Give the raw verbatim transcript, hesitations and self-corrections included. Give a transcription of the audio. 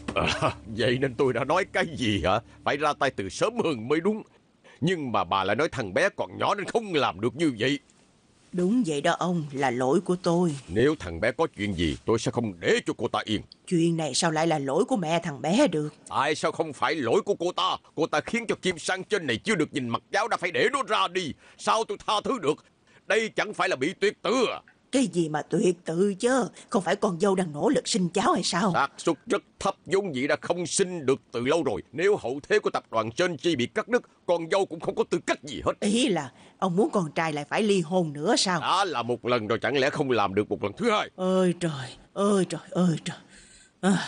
À, vậy nên tôi đã nói cái gì hả? Phải ra tay từ sớm hơn mới đúng. Nhưng mà bà lại nói thằng bé còn nhỏ nên không làm được như vậy. Đúng vậy đó ông, là lỗi của tôi. Nếu thằng bé có chuyện gì, tôi sẽ không để cho cô ta yên. Chuyện này sao lại là lỗi của mẹ thằng bé được? Tại sao không phải lỗi của cô ta? Cô ta khiến cho Kim Sang trên này chưa được nhìn mặt cháu đã phải để nó ra đi. Sao tôi tha thứ được? Đây chẳng phải là bị tuyệt tử à? Cái gì mà tuyệt tự chứ? Không phải con dâu đang nỗ lực sinh cháu hay sao? Xác suất rất thấp, vốn dĩ đã không sinh được từ lâu rồi. Nếu hậu thế của tập đoàn Sơn Chi bị cắt đứt, con dâu cũng không có tư cách gì hết. Ý là ông muốn con trai lại phải ly hôn nữa sao? Đã là một lần rồi, chẳng lẽ không làm được một lần thứ hai? Ơi trời, ơi trời, ơi trời. À.